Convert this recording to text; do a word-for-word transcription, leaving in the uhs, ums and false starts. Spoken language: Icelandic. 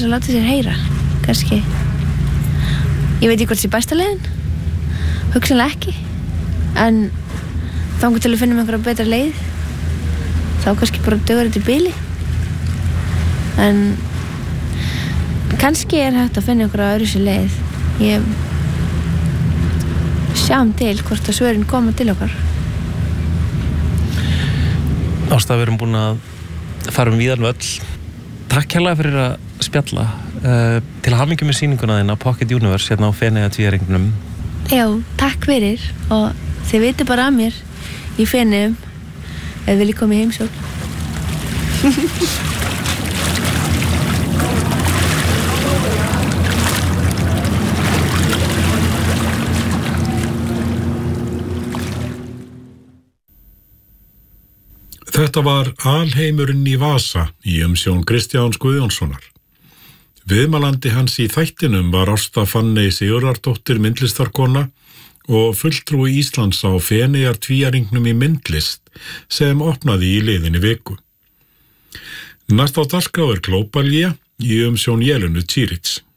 þess að láta sér heyra, kannski. Ég veit ekki hvort það sé besta leiðin, hugsanlega ekki, en þangað til að finna einhverja betra leið, þá kannski bara dugar þetta í bili. En kannski er hægt að finna einhverja öðru sér leið. Ég sjáum til hvort að svörin koma til okkar. Ásta, við erum búin að fara um víðan völl. Takk hérlega fyrir að spjalla. Uh, til hamingju með sýninguna þína Pocket Universe hérna á Feneyjatvíæringnum. Já, takk fyrir og þið vitið bara að mér í Feneyjum ef viljið koma í heimsókn. Þetta var Alheimurinn í vasa í umsjón Kristjáns Guðjónssonar. Viðmælandi hans í þættinum var Ásta Fanney Sigurðardóttir myndlistarkona og fulltrúi Íslands á Feneyjatvíæringnum í myndlist sem opnaði í liðinni viku. Næst á dagskrá er Glóbalía í umsjón Jelenu Čirić.